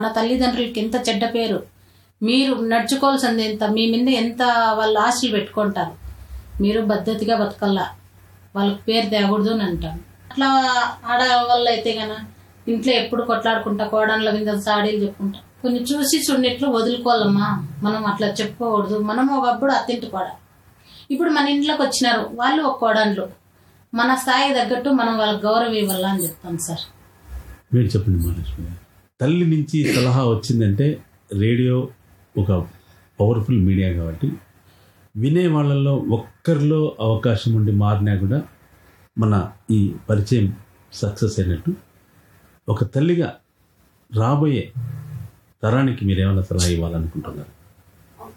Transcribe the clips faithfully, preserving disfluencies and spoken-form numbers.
మన తల్లిదండ్రులకి ఎంత చెడ్డ పేరు. మీరు నడుచుకోవాల్సింది ఎంత, మీ మీద ఎంత వాళ్ళు ఆశలు పెట్టుకుంటారు. మీరు పద్ధతిగా బతకల్లా, వాళ్ళకి పేరు తేకూడదు అని అంటాను. అట్లా ఆడవాళ్ళు అయితే గన ఇంట్లో ఎప్పుడు కొట్లాడుకుంటా కోడళ్ళ మీద సాడీలు చెప్పుకుంటా. కొన్ని చూసి చూడట్లు వదులుకోవాలమ్మా, మనం అట్లా చెప్పుకోకూడదు. మనం ఒకప్పుడు అత్తింటి కోడ, ఇప్పుడు మన ఇంట్లోకి వచ్చినారు వాళ్ళు ఒక కోడళ్ళు. మన స్థాయి తగ్గట్టు మనం వాళ్ళకి గౌరవం ఇవ్వాలా అని చెప్తాను సార్. మీరు చెప్పండి మహాలక్ష్మి. తల్లి నుంచి సలహా వచ్చిందంటే రేడియో ఒక పవర్ఫుల్ మీడియా కాబట్టి వినే వాళ్ళల్లో ఒక్కరిలో అవకాశం ఉండి మారినా కూడా మన ఈ పరిచయం సక్సెస్ అయినట్టు. ఒక తల్లిగా రాబోయే తరానికి మీరేమైనా సలహా ఇవ్వాలనుకుంటున్నారు? ఒక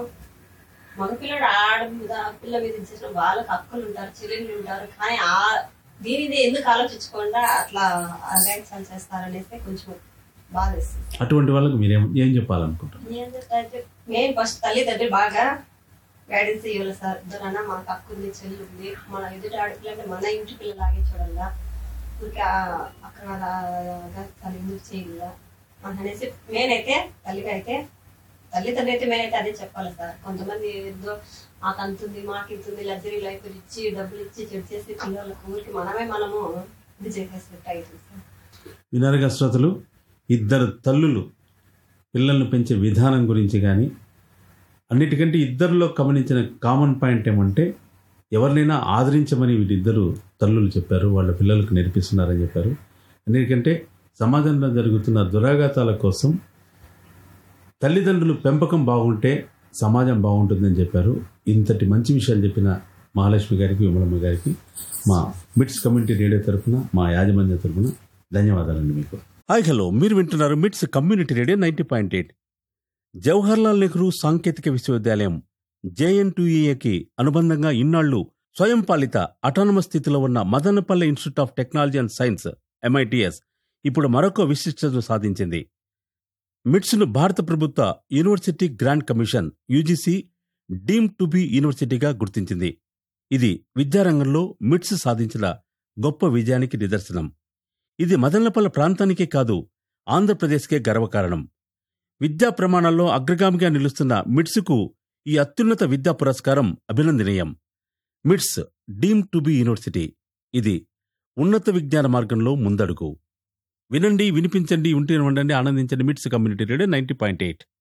మగపిల్లడు ఆడ మీద పిల్ల మీద చేసిన వాళ్ళకి హక్కులు ఉంటారు, చెల్లెళ్ళు ఉంటారు. కానీ ఆ దీనిది ఎందుకు ఆలోచించకుండా అట్లా అగాయిత్యాలు చేస్తారనేసి కొంచెం బాధ వేస్తుంది. అటువంటి వాళ్ళకి మీరేం ఏం చెప్పాలనుకుంటారు? మెయిన్ ఫస్ట్ తల్లిదండ్రులు బాగా గైడెన్స్ ఇవ్వాలి సార్. ఇద్దరన్నా మనకు హక్కు ఉంది, చెల్లి ఉంది, మన ఎదుటి ఆడపిల్లంటే మన ఇంటి పిల్లలాగే చూడాలా, ఇంకా అక్కడ తల్లి ఎందుకు చేయగలరా మన అనేసి మెయిన్ అయితే తల్లిగా అయితే తల్లిదండ్రులు అయితే మెయిన్ అయితే అదే చెప్పాలి సార్. కొంతమంది ఏదో మాకు అంతుంది, మాకు ఇంతుంది, లగ్జరీ లైఫ్ ఇచ్చి డబ్బులు ఇచ్చి చెడు చేసి పిల్లలకు ఊరికి మనమే మనము ఇది చేసేసినట్టు అవుతుంది సార్. వినరగా శ్రోతలు, ఇద్దరు తల్లులు పిల్లల్ని పెంచే విధానం గురించి కానీ అన్నిటికంటే ఇద్దరిలో గమనించిన కామన్ పాయింట్ ఏమంటే ఎవరినైనా ఆదరించమని వీళ్ళిద్దరు తల్లులు చెప్పారు, వాళ్ళ పిల్లలకు నేర్పిస్తున్నారని చెప్పారు. ఎందుకంటే సమాజంలో జరుగుతున్న దురాఘాతాల కోసం తల్లిదండ్రులు పెంపకం బాగుంటే సమాజం బాగుంటుందని చెప్పారు. ఇంతటి మంచి విషయాలు చెప్పిన మహాలక్ష్మి గారికి, విమలమ్మ గారికి మా మిట్స్ కమ్యూనిటీ రేడియో తరఫున, మా యాజమాన్య తరఫున ధన్యవాదాలండి మీకు. హాయ్ హలో, మీరు వింటున్నారు మిట్స్ community radio ninety point eight. Jawaharlal Nehru సాంకేతిక విశ్వవిద్యాలయం జేఎన్టీయూఏకి అనుబంధంగా ఇన్నాళ్లు స్వయం పాలిత అటానమస్ స్థితిలో ఉన్న Madanapalle institute of technology and science MITS ఇప్పుడు మరొక విశిష్టతను సాధించింది. మిట్స్ను భారత ప్రభుత్వ university grant commission UGC deemed to be యూనివర్సిటీగా గుర్తించింది. ఇది విద్యారంగంలో మిట్స్ సాధించిన గొప్ప విజయానికి నిదర్శనం. ఇది మదనపల్లె ప్రాంతానికే కాదు, ఆంధ్రప్రదేశ్కే గర్వకారణం. విద్యా ప్రమాణాల్లో అగ్రగామిగా నిలుస్తున్న మిట్స్కు ఈ అత్యున్నత విద్యా పురస్కారం అభినందనీయం. మిట్స్ డీమ్డ్ టు బి యూనివర్సిటీ, ఇది ఉన్నత విజ్ఞాన మార్గంలో ముందడుగు. వినండి, వినిపించండి, ఉంటే ఉండండి, ఆనందించండి. మిట్స్ community radio ninety point eight.